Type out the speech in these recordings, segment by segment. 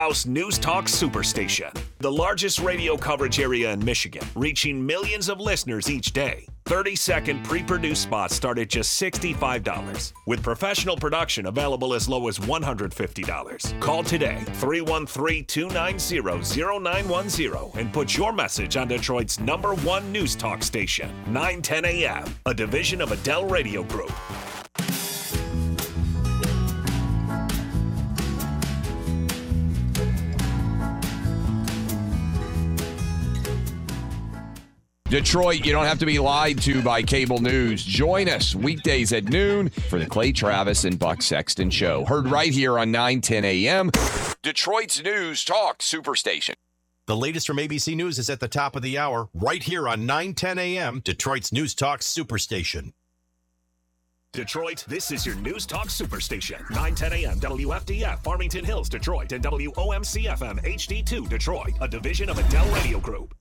House News Talk Superstation, the largest radio coverage area in Michigan, reaching millions of listeners each day. 30-second pre-produced spots start at just $65, with professional production available as low as $150. Call today, 313-290-0910, and put your message on Detroit's #1 news talk station, 910 AM, a division of Adele Radio Group. Detroit, you don't have to be lied to by cable news. Join us weekdays at noon for the Clay Travis and Buck Sexton Show. Heard right here on 910 AM, Detroit's News Talk Superstation. The latest from ABC News is at the top of the hour, right here on 910 AM, Detroit's News Talk Superstation. Detroit, this is your News Talk Superstation. 910 AM, WFDF, Farmington Hills, Detroit, and WOMC-FM HD2, Detroit, a division of Adele Radio Group.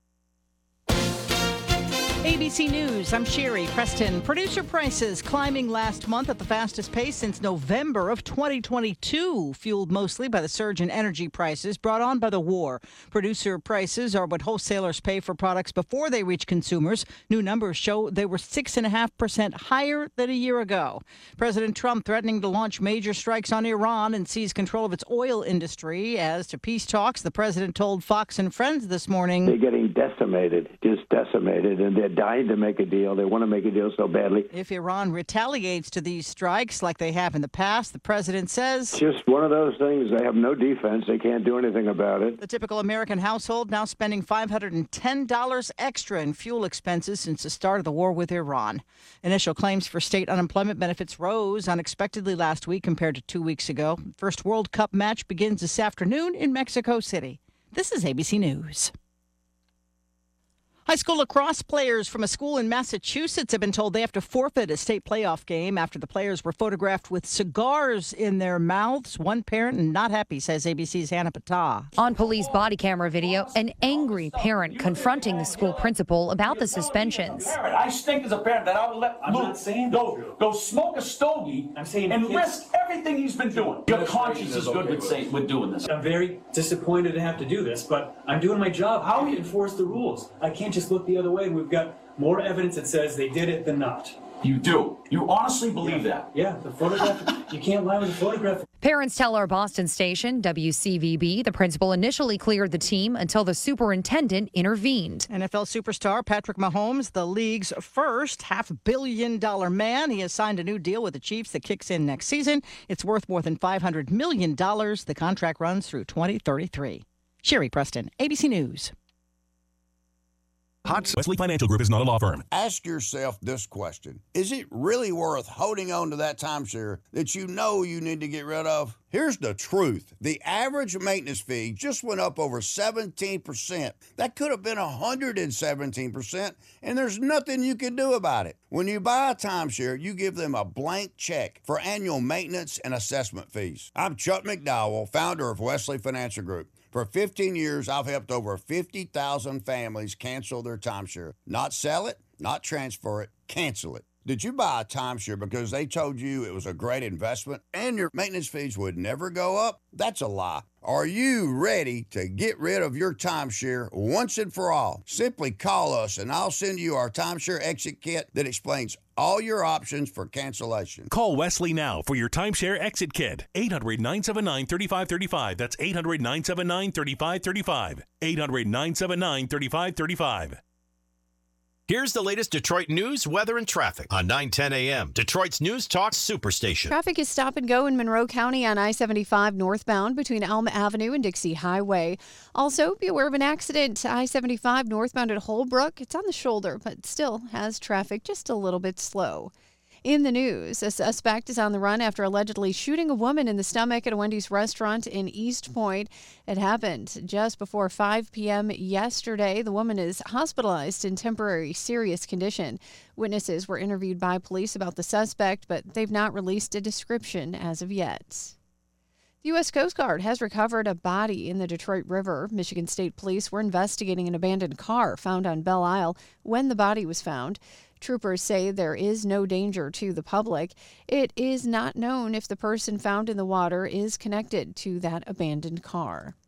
ABC News, I'm Sherry Preston. Producer prices climbing last month at the fastest pace since November of 2022, fueled mostly by the surge in energy prices brought on by the war. Producer prices are what wholesalers pay for products before they reach consumers. New numbers show they were 6.5% higher than a year ago. President Trump threatening to launch major strikes on Iran and seize control of its oil industry. As to peace talks, the president told Fox and Friends this morning, they're getting decimated, just decimated, and they're dying to make a deal. They want to make a deal so badly. If Iran retaliates to these strikes like they have in the past, the president says, just one of those things. They have no defense. They can't do anything about it. The typical American household now spending $510 extra in fuel expenses since the start of the war with Iran. Initial claims for state unemployment benefits rose unexpectedly last week compared to 2 weeks ago. First World Cup match begins this afternoon in Mexico City. This is ABC News. High school lacrosse players from a school in Massachusetts have been told they have to forfeit a state playoff game after the players were photographed with cigars in their mouths. One parent not happy, says ABC's Hannah Patah. On police body camera video, an angry parent confronting the school principal about the suspensions. I stink as a parent that I would let Luke go smoke a stogie and risk everything he's been doing. Your conscience is good with doing this. I'm very disappointed to have to do this, but I'm doing my job. How do you enforce the rules? I can't just look the other way. We've got more evidence that says they did it than not. You do. You honestly believe that? Yeah, the photograph, you can't lie with the photograph. Parents tell our Boston station, WCVB, the principal initially cleared the team until the superintendent intervened. NFL superstar Patrick Mahomes, the league's first $500 million man. He has signed a new deal with the Chiefs that kicks in next season. It's worth more than $500 million. The contract runs through 2033. Sherry Preston, ABC News. Wesley Financial Group is not a law firm. Ask yourself this question. Is it really worth holding on to that timeshare that you know you need to get rid of? Here's the truth. The average maintenance fee just went up over 17%. That could have been 117%, and there's nothing you can do about it. When you buy a timeshare, you give them a blank check for annual maintenance and assessment fees. I'm Chuck McDowell, founder of Wesley Financial Group. For 15 years, I've helped over 50,000 families cancel their timeshare. Not sell it, not transfer it, cancel it. Did you buy a timeshare because they told you it was a great investment and your maintenance fees would never go up? That's a lie. Are you ready to get rid of your timeshare once and for all? Simply call us and I'll send you our timeshare exit kit that explains all your options for cancellation. Call Wesley now for your timeshare exit kit. 800-979-3535. That's 800-979-3535. 800-979-3535. Here's the latest Detroit news, weather, and traffic on 910 AM, Detroit's News Talk Superstation. Traffic is stop and go in Monroe County on I-75 northbound between Elm Avenue and Dixie Highway. Also, be aware of an accident, I-75 northbound at Holbrook. It's on the shoulder, but still has traffic just a little bit slow. In the news, a suspect is on the run after allegedly shooting a woman in the stomach at a Wendy's restaurant in East Point. It happened just before 5 p.m. yesterday. The woman is hospitalized in temporary serious condition. Witnesses were interviewed by police about the suspect, but they've not released a description as of yet. The U.S. Coast Guard has recovered a body in the Detroit River. Michigan State Police were investigating an abandoned car found on Belle Isle when the body was found. Troopers say there is no danger to the public. It is not known if the person found in the water is connected to that abandoned car.